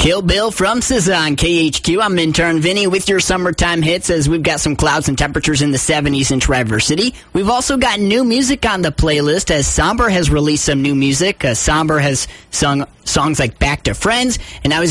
Kill Bill from SZA on KHQ. I'm intern Vinny with your summertime hits as we've got some clouds and temperatures in the 70s in Traverse City. We've also got new music on the playlist as Somber has released some new music. Somber has sung songs like Back to Friends, and now he's